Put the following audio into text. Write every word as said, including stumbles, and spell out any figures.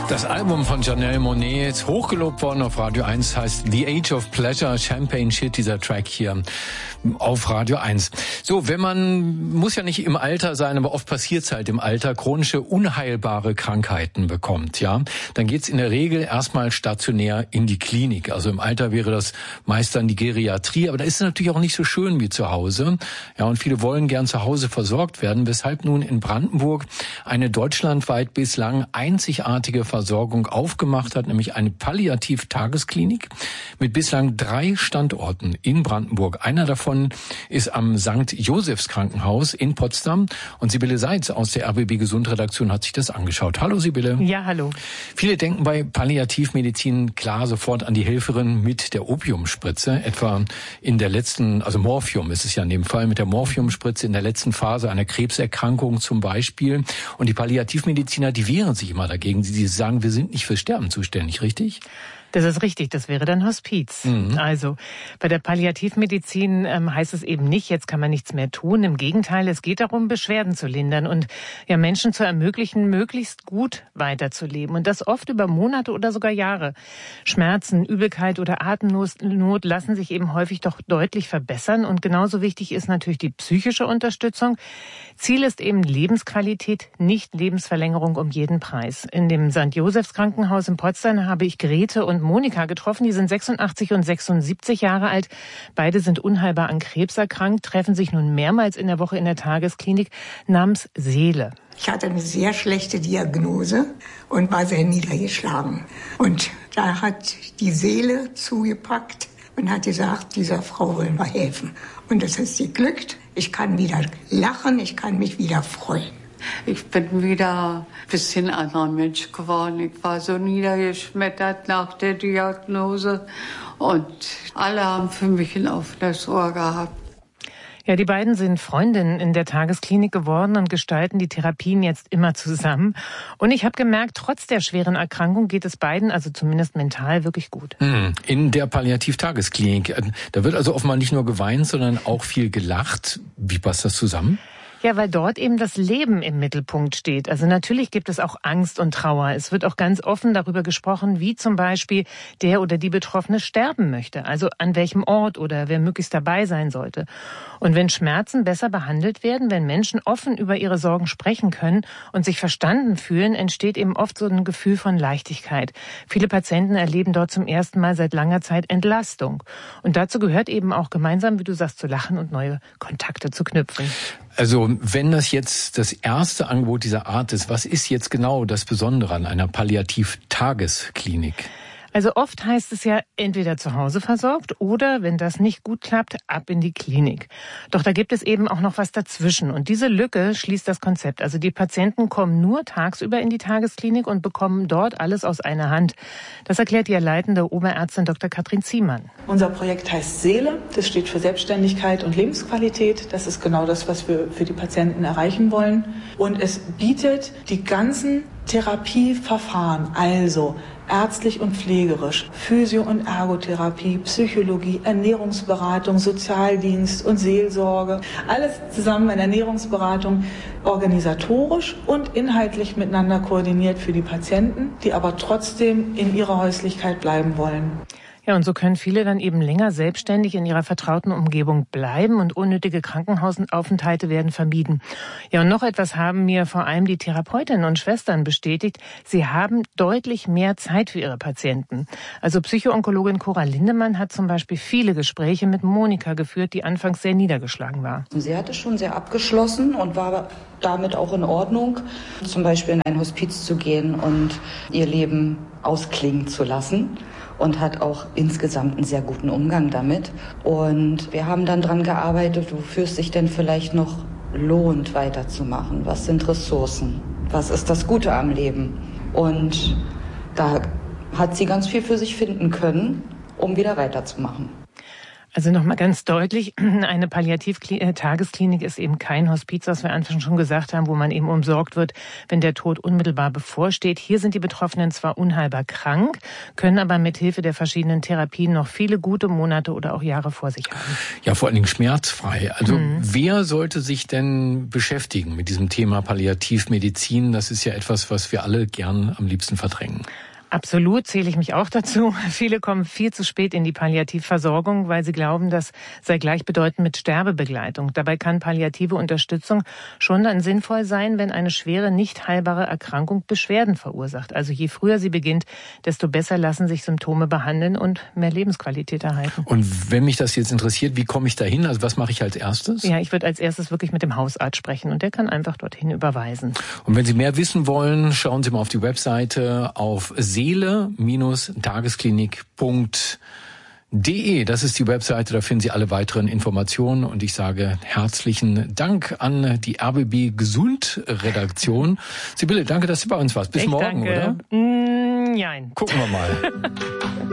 Das Album von Janelle Monáe ist hochgelobt worden auf Radio eins, heißt The Age of Pleasure, Champagne Shit, dieser Track hier auf Radio eins. So, wenn man, muss ja nicht im Alter sein, aber oft passiert es halt im Alter, chronische unheilbare Krankheiten bekommt, ja, dann geht's in der Regel erstmal stationär in die Klinik. Also im Alter wäre das meist dann die Geriatrie, aber da ist es natürlich auch nicht so schön wie zu Hause. Ja, und viele wollen gern zu Hause versorgt werden, weshalb nun in Brandenburg eine deutschlandweit bislang einzigartige Versorgung aufgemacht hat, nämlich eine Palliativ-Tagesklinik mit bislang drei Standorten in Brandenburg. Einer davon ist am Sankt Josephs Krankenhaus in Potsdam. Und Sibylle Seitz aus der R B B Gesundredaktion hat sich das angeschaut. Hallo Sibylle. Ja, hallo. Viele denken bei Palliativmedizin klar sofort an die Helferin mit der Opiumspritze, etwa in der letzten, also Morphium ist es ja in dem Fall, mit der Morphiumspritze in der letzten Phase einer Krebserkrankung zum Beispiel. Und die Palliativmediziner, die wehren sich immer dagegen. Sie sagen, wir sind nicht fürs Sterben zuständig, richtig? Das ist richtig, das wäre dann Hospiz. Mhm. Also bei der Palliativmedizin ähm, heißt es eben nicht, jetzt kann man nichts mehr tun. Im Gegenteil, es geht darum, Beschwerden zu lindern und ja Menschen zu ermöglichen, möglichst gut weiterzuleben. Und das oft über Monate oder sogar Jahre. Schmerzen, Übelkeit oder Atemnot lassen sich eben häufig doch deutlich verbessern. Und genauso wichtig ist natürlich die psychische Unterstützung. Ziel ist eben Lebensqualität, nicht Lebensverlängerung um jeden Preis. In dem Sankt Josephs Krankenhaus in Potsdam habe ich Grete und Monika getroffen. Die sind sechsundachtzig und sechsundsiebzig Jahre alt. Beide sind unheilbar an Krebs erkrankt, treffen sich nun mehrmals in der Woche in der Tagesklinik namens Seele. Ich hatte eine sehr schlechte Diagnose und war sehr niedergeschlagen. Und da hat die Seele zugepackt und hat gesagt, dieser Frau wollen wir helfen. Und das ist sie glückt. Ich kann wieder lachen, ich kann mich wieder freuen. Ich bin wieder ein bisschen anderer Mensch geworden. Ich war so niedergeschmettert nach der Diagnose und alle haben für mich ein offenes Ohr gehabt. Ja, die beiden sind Freundinnen in der Tagesklinik geworden und gestalten die Therapien jetzt immer zusammen. Und ich habe gemerkt, trotz der schweren Erkrankung geht es beiden, also zumindest mental, wirklich gut. In der Palliativ-Tagesklinik, da wird also offenbar nicht nur geweint, sondern auch viel gelacht. Wie passt das zusammen? Ja, weil dort eben das Leben im Mittelpunkt steht. Also natürlich gibt es auch Angst und Trauer. Es wird auch ganz offen darüber gesprochen, wie zum Beispiel der oder die Betroffene sterben möchte. Also an welchem Ort oder wer möglichst dabei sein sollte. Und wenn Schmerzen besser behandelt werden, wenn Menschen offen über ihre Sorgen sprechen können und sich verstanden fühlen, entsteht eben oft so ein Gefühl von Leichtigkeit. Viele Patienten erleben dort zum ersten Mal seit langer Zeit Entlastung. Und dazu gehört eben auch gemeinsam, wie du sagst, zu lachen und neue Kontakte zu knüpfen. Also wenn das jetzt das erste Angebot dieser Art ist, was ist jetzt genau das Besondere an einer Palliativ-Tagesklinik? Also oft heißt es ja, entweder zu Hause versorgt oder, wenn das nicht gut klappt, ab in die Klinik. Doch da gibt es eben auch noch was dazwischen. Und diese Lücke schließt das Konzept. Also die Patienten kommen nur tagsüber in die Tagesklinik und bekommen dort alles aus einer Hand. Das erklärt die leitende Oberärztin Doktor Katrin Ziemann. Unser Projekt heißt Seele. Das steht für Selbstständigkeit und Lebensqualität. Das ist genau das, was wir für die Patienten erreichen wollen. Und es bietet die ganzen Therapieverfahren, also ärztlich und pflegerisch, Physio- und Ergotherapie, Psychologie, Ernährungsberatung, Sozialdienst und Seelsorge, alles zusammen in Ernährungsberatung, organisatorisch und inhaltlich miteinander koordiniert für die Patienten, die aber trotzdem in ihrer Häuslichkeit bleiben wollen. Ja, und so können viele dann eben länger selbstständig in ihrer vertrauten Umgebung bleiben und unnötige Krankenhausaufenthalte werden vermieden. Ja, und noch etwas haben mir vor allem die Therapeutinnen und Schwestern bestätigt. Sie haben deutlich mehr Zeit für ihre Patienten. Also Psychoonkologin Cora Lindemann hat zum Beispiel viele Gespräche mit Monika geführt, die anfangs sehr niedergeschlagen war. Sie hatte schon sehr abgeschlossen und war damit auch in Ordnung, zum Beispiel in ein Hospiz zu gehen und ihr Leben ausklingen zu lassen. Und hat auch insgesamt einen sehr guten Umgang damit. Und wir haben dann dran gearbeitet, wofür es sich denn vielleicht noch lohnt, weiterzumachen. Was sind Ressourcen? Was ist das Gute am Leben? Und da hat sie ganz viel für sich finden können, um wieder weiterzumachen. Also nochmal ganz deutlich, eine Palliativ-Tagesklinik ist eben kein Hospiz, was wir anfangs schon gesagt haben, wo man eben umsorgt wird, wenn der Tod unmittelbar bevorsteht. Hier sind die Betroffenen zwar unheilbar krank, können aber mit Hilfe der verschiedenen Therapien noch viele gute Monate oder auch Jahre vor sich haben. Ja, vor allen Dingen schmerzfrei. Also mhm. wer sollte sich denn beschäftigen mit diesem Thema Palliativmedizin? Das ist ja etwas, was wir alle gern am liebsten verdrängen. Absolut, zähle ich mich auch dazu. Viele kommen viel zu spät in die Palliativversorgung, weil sie glauben, das sei gleichbedeutend mit Sterbebegleitung. Dabei kann palliative Unterstützung schon dann sinnvoll sein, wenn eine schwere, nicht heilbare Erkrankung Beschwerden verursacht. Also je früher sie beginnt, desto besser lassen sich Symptome behandeln und mehr Lebensqualität erhalten. Und wenn mich das jetzt interessiert, wie komme ich da hin? Also was mache ich als erstes? Ja, ich würde als erstes wirklich mit dem Hausarzt sprechen und der kann einfach dorthin überweisen. Und wenn Sie mehr wissen wollen, schauen Sie mal auf die Webseite auf seele-tagesklinik punkt de. Das ist die Webseite, da finden Sie alle weiteren Informationen und ich sage herzlichen Dank an die R B B Gesund Redaktion. Sibylle, danke, dass du bei uns warst. Bis ich morgen, danke. oder? Mm, nein. Gucken wir mal.